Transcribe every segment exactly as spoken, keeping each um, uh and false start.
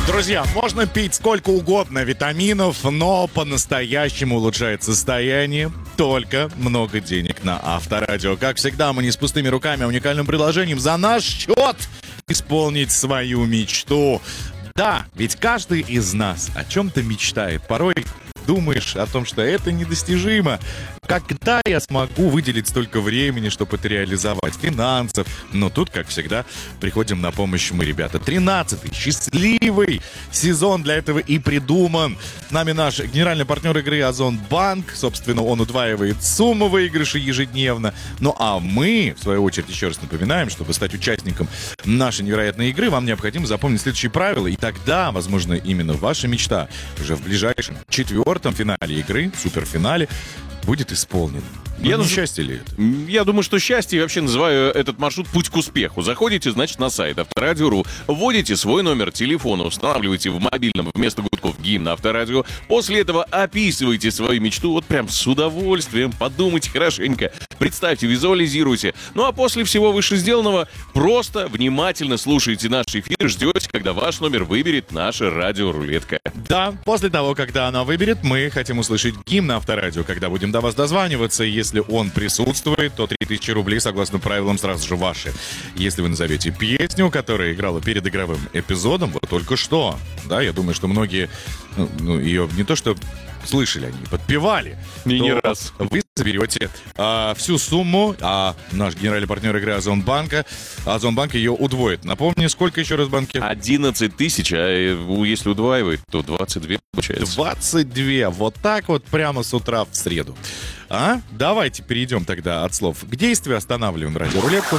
Друзья, можно пить сколько угодно витаминов, но по-настоящему улучшает состояние только много денег на Авторадио. Как всегда, мы не с пустыми руками, а уникальным предложением за наш счет исполнить свою мечту. Да, ведь каждый из нас о чем-то мечтает. Порой думаешь о том, что это недостижимо. Когда я смогу выделить столько времени, чтобы это реализовать? Финансов. Но тут, как всегда, приходим на помощь мы, ребята. тринадцатый счастливый сезон для этого и придуман. С нами наш генеральный партнер игры Озон Банк. Собственно, он удваивает сумму выигрышей ежедневно. Ну а мы, в свою очередь, еще раз напоминаем, чтобы стать участником нашей невероятной игры, вам необходимо запомнить следующие правила. И тогда, возможно, именно ваша мечта уже в ближайшем четвертом финале игры, суперфинале, будет исполнен. Ну, я не наз... счастье ли это? Я думаю, что счастье. Я вообще называю этот маршрут «Путь к успеху». Заходите, значит, на сайт Авторадио точка ру, вводите свой номер телефона, устанавливаете в мобильном вместо гудков гимн Авторадио. После этого описывайте свою мечту вот прям с удовольствием. Подумайте хорошенько, представьте, визуализируйте. Ну а после всего вышесделанного просто внимательно слушайте наш эфир, ждете, когда ваш номер выберет наша радиорулетка. Да, после того, когда она выберет, мы хотим услышать гимн Авторадио. Когда будем до вас дозваниваться, если он присутствует, то три тысячи рублей, согласно правилам, сразу же ваши. Если вы назовете песню, которая играла перед игровым эпизодом, вот только что, да, я думаю, что многие, ну, ну ее не то что слышали, они подпевали. И не раз. Вы заберете а, всю сумму, а наш генеральный партнер игры Озон Банка, Озон Банк ее удвоит. Напомни, сколько еще раз в банке? одиннадцать тысяч, а если удваивать, то двадцать два получается. двадцать два. Вот так вот прямо с утра в среду. А? Давайте перейдем тогда от слов к действию. Останавливаем радиорулетку.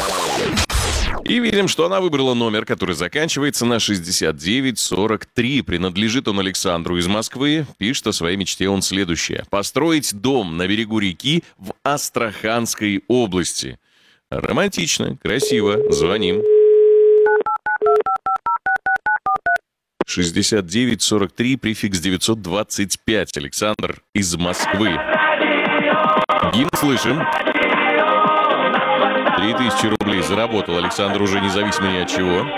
И видим, что она выбрала номер, который заканчивается на шестьдесят девять сорок три. Принадлежит он Александру из Москвы. Пишет о своей мечте он следующее. Построить дом на берегу реки в Астраханской области. Романтично, красиво. Звоним. шестьдесят девять сорок три, префикс девятьсот двадцать пять. Александр из Москвы. Гимн слышим. Три тысячи рублей заработал Александр уже независимо ни от чего.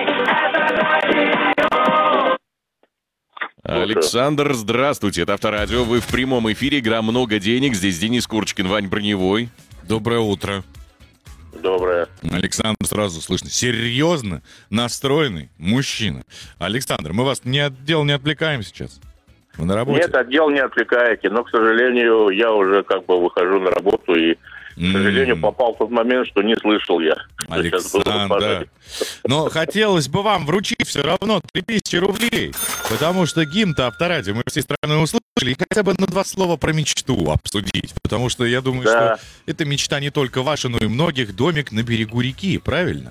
Александр, здравствуйте, это Авторадио, вы в прямом эфире, игра «Много денег», здесь Денис Курочкин, Вань Броневой. Доброе утро. Доброе. Александр, сразу слышно, серьезно настроенный мужчина. Александр, мы вас не от дел не отвлекаем сейчас? Вы на работе? Нет, от дел не отвлекаете, но, к сожалению, я уже как бы выхожу на работу и, к сожалению, mm. попал в тот момент, что не слышал я. Александр, но хотелось бы вам вручить все равно три тысячи рублей, потому что гимн-то Авторадио мы всей страной услышали, и хотя бы на два слова про мечту обсудить, потому что я думаю, да. что эта мечта не только ваша, но и многих, домик на берегу реки, правильно?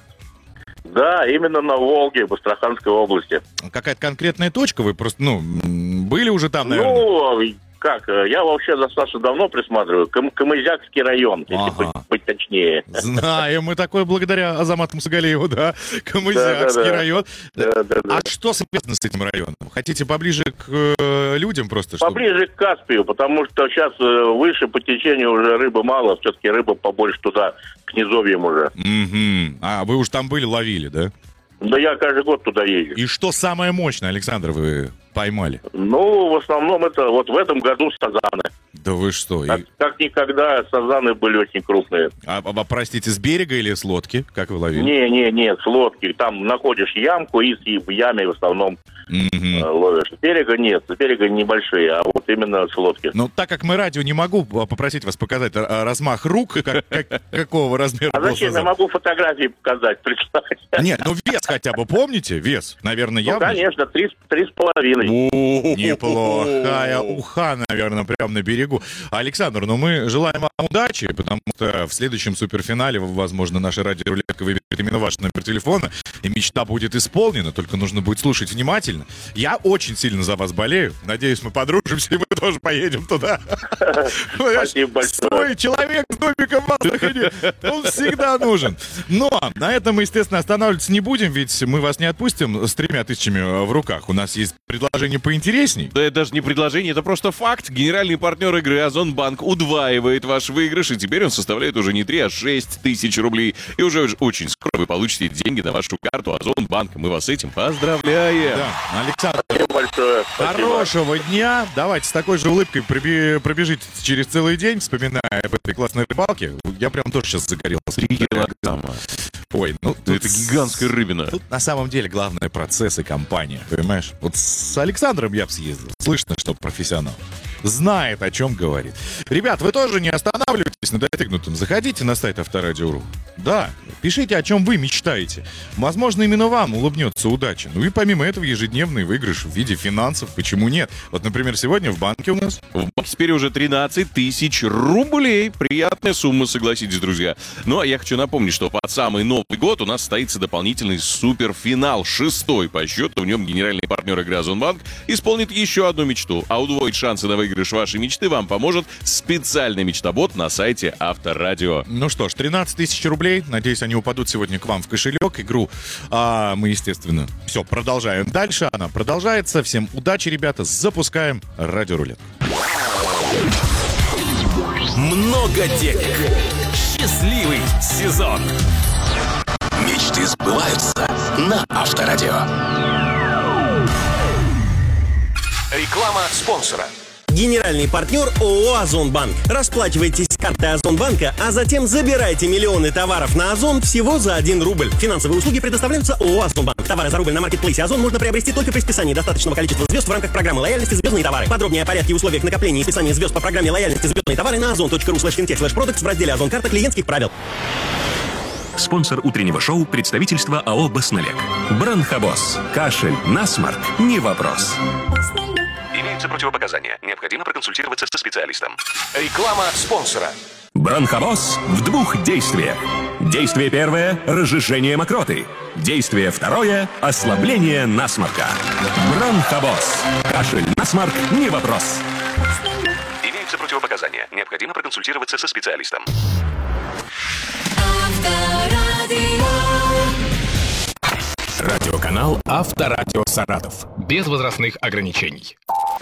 Да, именно на Волге, в Астраханской области. Какая-то конкретная точка? Вы просто, ну, были уже там, наверное? Ну, как, я вообще достаточно давно присматриваю. Кам- Камызякский район, если Ага. быть, быть точнее. Знаем мы такое благодаря Азамату Мусагалиеву, да? Камызякский Да, да, да. район. Да, да, да. А что связано с этим районом? Хотите поближе к э, людям просто? Чтобы... Поближе к Каспию, потому что сейчас э, выше по течению уже рыбы мало, все-таки рыба побольше туда, к низовьям уже. Угу. А, вы уж там были, ловили, да? Да я каждый год туда езжу. И что самое мощное, Александр, вы поймали? Ну, в основном это вот в этом году сазаны. Да вы что? Как, И... как никогда сазаны были очень крупные. А, а, простите, с берега или с лодки? Как вы ловили? Не, не, не, с лодки. Там находишь ямку и, и в яме в основном Угу. э, ловишь. С берега нет, с берега небольшие, а вот именно с лодки. Ну, так как мы радио, не могу попросить вас показать а, размах рук, как, как, какого размера А был зачем? сазан. Я могу фотографии показать, представить. Нет, ну вес хотя бы помните? Вес, наверное, Ну, явно. конечно, три, три с половиной. Неплохая уха, наверное, прямо на берегу. Александр, ну мы желаем вам удачи, потому что в следующем суперфинале, возможно, наша радиорулетка выберет именно ваш номер телефона, и мечта будет исполнена, только нужно будет слушать внимательно. Я очень сильно за вас болею. Надеюсь, мы подружимся, и мы тоже поедем туда. Спасибо большое. Свой человек с домиком в Астрахани, он всегда нужен. Но на этом мы, естественно, останавливаться не будем, ведь мы вас не отпустим с тремя тысячами в руках. У нас есть предложение поинтересней? Да это даже не предложение, это просто факт. Генеральный партнер игры Озонбанк удваивает ваш выигрыш, и теперь он составляет уже не три, а шесть тысяч рублей. И уже очень скоро вы получите деньги на вашу карту Озонбанк. Мы вас с этим поздравляем. Да, Александр, Спасибо большое. Спасибо. хорошего дня. Давайте с такой же улыбкой проби- пробежите через целый день, вспоминая об этой классной рыбалке. Я прям тоже сейчас загорелся. Три килограмма. Ой, ну Да это гигантская рыбина. Тут на самом деле главное процесс и компания, понимаешь? Вот с Александром я бы съездил. Слышно, что профессионал. Знает, о чем говорит. Ребят, вы тоже не останавливайтесь на достигнутом. Заходите на сайт Авторадио точка ру. Да, пишите, о чем вы мечтаете. Возможно, именно вам улыбнется удача. Ну и помимо этого ежедневный выигрыш в виде финансов. Почему нет? Вот, например, сегодня в банке у нас... В банке теперь уже тринадцать тысяч рублей. Приятная сумма, согласитесь, друзья. Ну, а я хочу напомнить, что под самый Новый год у нас состоится дополнительный суперфинал. Шестой по счету. В нем генеральный партнер игры Озонбанк исполнит еще одну мечту. А удвоить шансы на выигрыш вашей мечты вам поможет специальный мечтобот на сайте Авторадио. Ну что ж, тринадцать тысяч рублей. Надеюсь, они упадут сегодня к вам в кошелек. Игру а, мы, естественно, все, продолжаем дальше. Она продолжается. Всем удачи, ребята. Запускаем радиорулет. Много денег. Счастливый сезон. Мечты сбываются на Авторадио. Реклама спонсора. Генеральный партнер ООО «Озонбанк». Расплачивайтесь с картой Озонбанка, а затем забирайте миллионы товаров на Озон всего за один рубль. Финансовые услуги предоставляются ООО «Озонбанк». Товары за рубль на маркетплейсе Озон можно приобрести только при списании достаточного количества звезд в рамках программы лояльности «Звездные товары». Подробнее о порядке и условиях накопления и списания звезд по программе лояльности «Звездные товары» на озон точка ру слэш финтех слэш продактс в разделе «Озон карта клиентских правил». Спонсор утреннего шоу — представительство АО «Басналек». Бронхобоз. Кашель, насморк — не вопрос. Имеются противопоказания. Необходимо проконсультироваться со специалистом. Реклама спонсора. Бронхобоз в двух действиях. Действие первое – разжижение мокроты. Действие второе – ослабление насморка. Бронхобоз. Кашель, насморк – не вопрос. Имеются противопоказания. Необходимо проконсультироваться со специалистом. Радиоканал Авторадио Саратов. Без возрастных ограничений.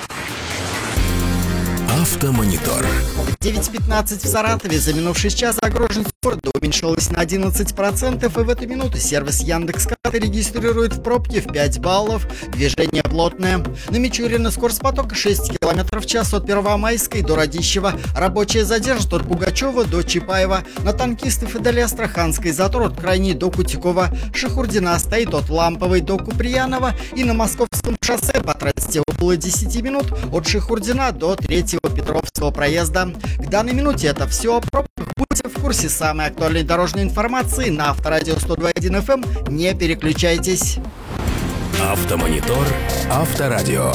Автомонитор. девять пятнадцать в Саратове. За минувший час загруженность города уменьшилась на одиннадцать процентов, и в эту минуту сервис Яндекс.Карты регистрирует в пробке в пять баллов. Движение плотное. На Мичурина скорость потока шесть километров в час от Первомайской до Радищева. Рабочая задержка от Пугачева до Чапаева. На Танкистов и далее Астраханской затор от Крайней до Кутикова. Шахурдина стоит от Ламповой до Куприянова. И на Московском шоссе потратите около десять минут от Шахурдина до третьего Петровского проезда. К данной минуте это все. Пробках будьте в курсе самой актуальной дорожной информации на Авторадио сто два и один эф эм. Не переключайтесь. Автомонитор. Авторадио.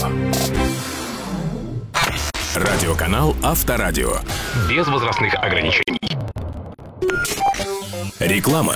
Радиоканал Авторадио. Без возрастных ограничений. Реклама.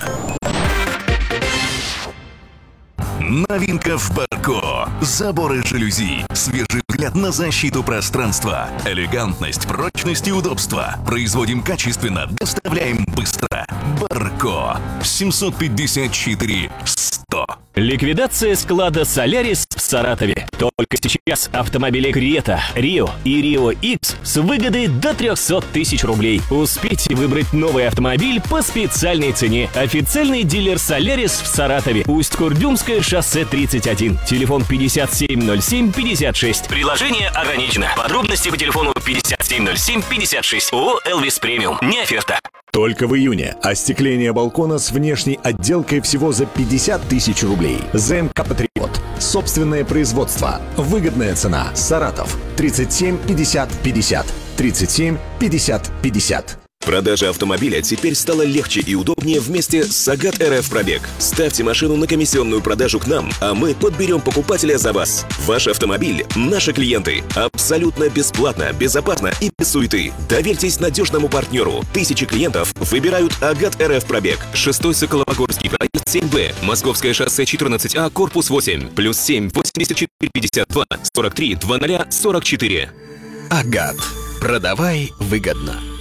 Новинка в Барко. Заборы жалюзи. Свежий взгляд на защиту пространства. Элегантность, прочность и удобство. Производим качественно, доставляем быстро. Барко. семьсот пятьдесят четыре сто. Ликвидация склада «Солярис» в Саратове. Только сейчас автомобили «Крета», «Рио» и «Рио Икс» с выгодой до триста тысяч рублей. Успейте выбрать новый автомобиль по специальной цене. Официальный дилер «Солярис» в Саратове. Усть-Курдюмское шоссе тридцать один. Телефон пятьдесят семь ноль семь пятьдесят шесть. Приложение ограничено. Подробности по телефону пятьдесят семь ноль семь пятьдесят шесть. ООО «Элвис Премиум». Не оферта. Только в июне остекление балкона с внешней отделкой всего за пятьдесят тысяч рублей. ЗМК «Патриот». Собственное производство. Выгодная цена. Саратов. тридцать семь пятьдесят пятьдесят. тридцать семь пятьдесят пятьдесят. Продажа автомобиля теперь стала легче и удобнее вместе с Сагат эр эф Пробег. Ставьте машину на комиссионную продажу к нам, а мы подберем покупателя за вас. Ваш автомобиль – наши клиенты. Абсолютно бесплатно, безопасно и без суеты. Доверьтесь надежному партнеру. Тысячи клиентов выбирают Агат эр эф Пробег. шестой Соколовогорский проезд семь бэ. Московское шоссе четырнадцать а, корпус восемь. Плюс семь восемьдесят четыре пятьдесят два сорок три двадцать сорок четыре. Агат. Продавай выгодно.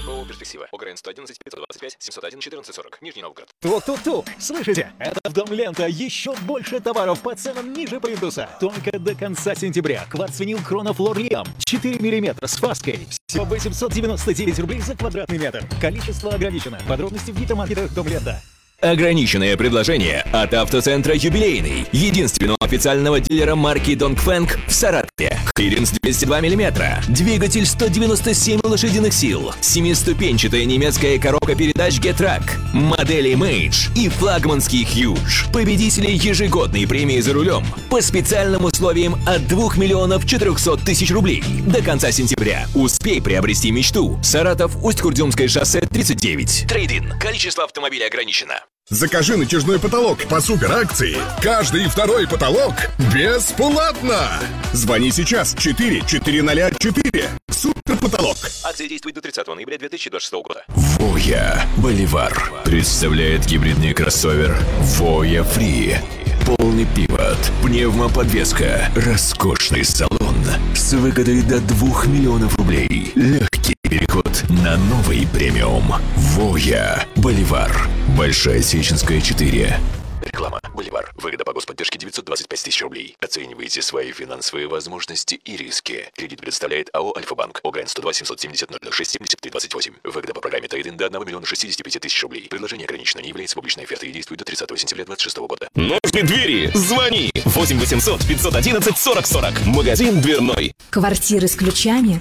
эксклюзива. ОГРН сто одиннадцать пятьсот двадцать пять семьсот один четырнадцать сорок. Нижний Новгород. Тук-тук-тук. Слышите? Это в Дом Лента. Еще больше товаров по ценам ниже плинтуса. Только до конца сентября. Кварцвинил Хронофлор Лиам. четыре миллиметра с фаской. Всего восемьсот девяносто девять рублей за квадратный метр. Количество ограничено. Подробности в гипермаркетах Дом Лента. Ограниченное предложение от автоцентра «Юбилейный», единственного официального дилера марки Dongfeng в Саратове. Клиренс двести два миллиметра, двигатель сто девяносто семь лошадиных сил, семиступенчатая немецкая коробка передач Getrack, модели Mage и флагманский Huge. Победители ежегодной премии за рулем по специальным условиям от двух миллионов четырехсот тысяч рублей. До конца сентября успей приобрести мечту. Саратов, Усть-Курдюмское шоссе, тридцать девять. Трейд-ин. Количество автомобилей ограничено. Закажи натяжной потолок по суперакции. Каждый второй потолок бесплатно. Звони сейчас четыре четыре ноль четыре. Суперпотолок. Акция действует до тридцатого ноября две тысячи двадцать шестого года. Voya Боливар представляет гибридный кроссовер Voya Free. Полный привод, пневмоподвеска, роскошный салон с выгодой до двух миллионов рублей. Легкий переход на новый премиум. Voya Боливар. Большая Сеченская, четыре. Реклама. Боливар. Выгода по господдержке девятьсот двадцать пять тысяч рублей. Оценивайте свои финансовые возможности и риски. Кредит предоставляет АО «Альфа-банк». ОГРН сто два семьсот семьдесят ноль шесть семьдесят три двадцать восемь. Выгода по программе Трейд-ин до одного миллиона шестидесяти пяти тысяч рублей. Предложение ограничено, не является публичной офертой и действует до тридцатого сентября двадцать шестого года. Нужны двери? Звони! восемь восемьсот пятьсот одиннадцать сорок сорок. Магазин дверной. Квартиры с ключами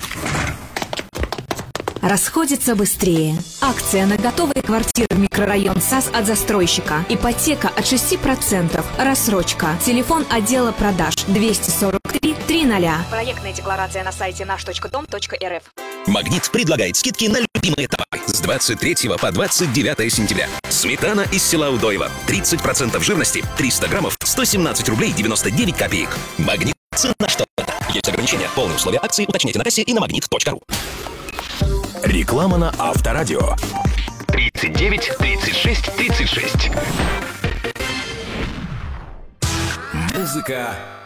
расходится быстрее. Акция на готовые квартиры в микрорайон САС от застройщика. Ипотека от шести процентов. Рассрочка. Телефон отдела продаж двести сорок три триста. Проектная декларация на сайте наш точка дом точка эр эф. Магнит предлагает скидки на любимые товары с двадцать третьего по двадцать девятое сентября. Сметана из села Удоево. тридцать процентов жирности, триста граммов, сто семнадцать рублей девяносто девять копеек. Магнит. Цена что-то. Есть ограничения. Полные условия акции уточните на кассе и на магнит точка ру. Реклама на Авторадио. тридцать девять тридцать шесть тридцать шесть. Музыка